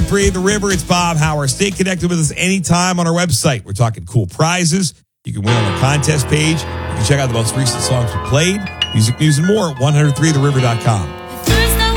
103 The River. It's Bob Howard. Stay connected with us anytime on our website. We're talking cool prizes. You can win on our contest page. You can check out the most recent songs we played, music news, and more at 103theriver.com.